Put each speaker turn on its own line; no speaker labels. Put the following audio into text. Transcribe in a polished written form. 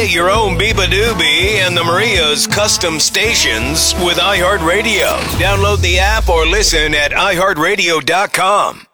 Create your own Biba Doobie and the Maria's custom stations with iHeartRadio. Download the app or listen at iHeartRadio.com.